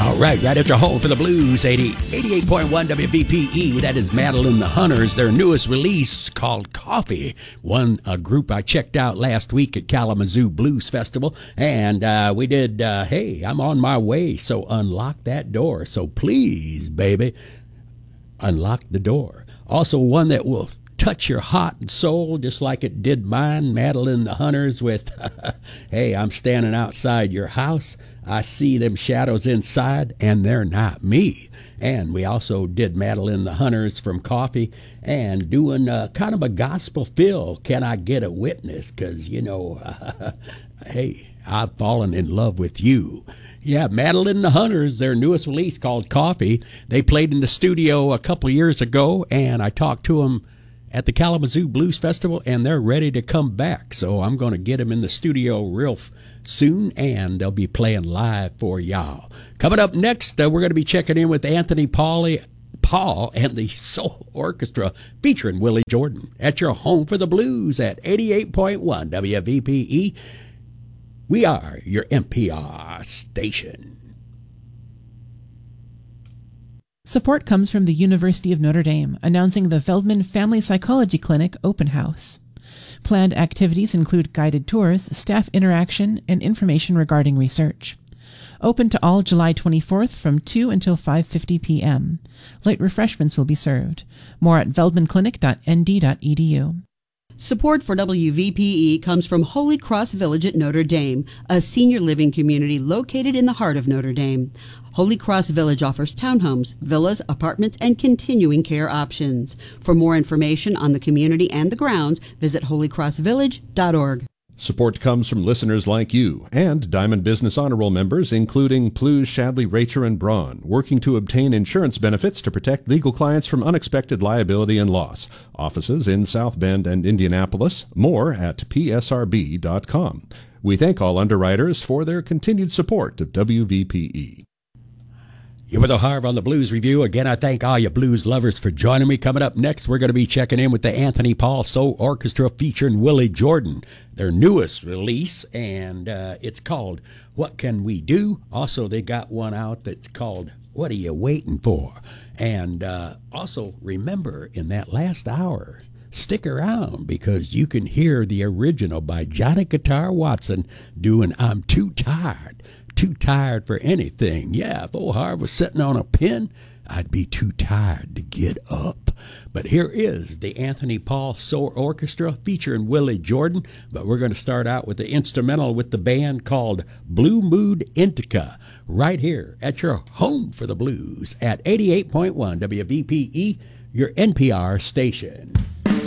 All right at your home for the blues, 88.1 WVPE. That is Madeline the Hunters, their newest release called Coffee. A group I checked out last week at Kalamazoo Blues Festival, and we did, Hey, I'm on my way, so unlock that door. So please, baby, unlock the door. Also one that will touch your heart and soul just like it did mine, Madeline the Hunters, with Hey, I'm standing outside your house. I see them shadows inside, and they're not me. And we also did Madeline the Hunters from Coffee, and doing kind of a gospel feel, Can I Get a Witness? Because, hey, I've fallen in love with you. Yeah, Madeline the Hunters, their newest release called Coffee. They played in the studio a couple years ago, and I talked to them at the Kalamazoo Blues Festival, and they're ready to come back. So I'm going to get them in the studio real soon, and they'll be playing live for y'all. Coming up next, we're going to be checking in with Anthony Paul and the Soul Orchestra featuring Willie Jordan at your home for the blues at 88.1 WVPE. We are your NPR station. Support comes from the University of Notre Dame, announcing the Feldman Family Psychology Clinic Open House. Planned activities include guided tours, staff interaction, and information regarding research. Open to all July 24th from 2 until 5:50 p.m. Light refreshments will be served. More at feldmanclinic.nd.edu. Support for WVPE comes from Holy Cross Village at Notre Dame, a senior living community located in the heart of Notre Dame. Holy Cross Village offers townhomes, villas, apartments, and continuing care options. For more information on the community and the grounds, visit holycrossvillage.org. Support comes from listeners like you and Diamond Business Honor Roll members, including Plews, Shadley, Racher, and Braun, working to obtain insurance benefits to protect legal clients from unexpected liability and loss. Offices in South Bend and Indianapolis. More at psrb.com. We thank all underwriters for their continued support of WVPE. You're with O'Harv on the Blues Review. Again, I thank all you blues lovers for joining me. Coming up next, we're going to be checking in with the Anthony Paul Soul Orchestra featuring Willie Jordan, their newest release, and it's called What Can We Do? Also, they got one out that's called What Are You Waiting For? And also, remember, in that last hour, stick around because you can hear the original by Johnny Guitar Watson doing I'm Too Tired for anything. Yeah, if O'Harv was sitting on a pin, I'd be too tired to get up. But here is the Anthony Paul Soul Orchestra featuring Willie Jordan. But we're going to start out with the instrumental with the band called Blue Mood Indica right here at your home for the blues at 88.1 WVPE, your NPR station.